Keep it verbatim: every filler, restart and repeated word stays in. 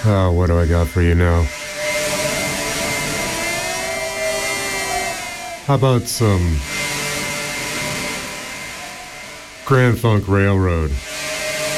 Oh, what do I got for you now? How about some Grand Funk Railroad?